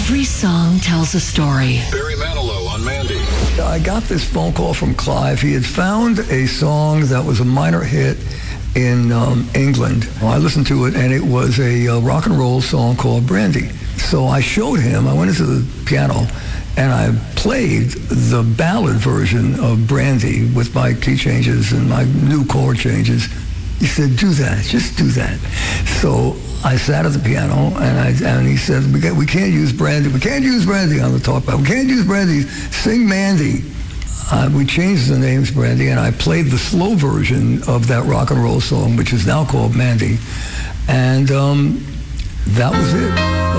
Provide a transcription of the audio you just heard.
Every song tells a story. Barry Manilow on Mandy. I got this phone call from Clive. He had found a song that was a minor hit in England. I listened to it, and it was a rock and roll song called Brandy. So I showed him, I went into the piano, and I played the ballad version of Brandy with my key changes and my new chord changes. He said, do that, just do that. So I sat at the piano, and he said, we can't use Brandy. We can't use Brandy on the talkback. We can't use Brandy. Sing Mandy. We changed the names Brandy, and I played the slow version of that rock and roll song, which is now called Mandy. And that was it.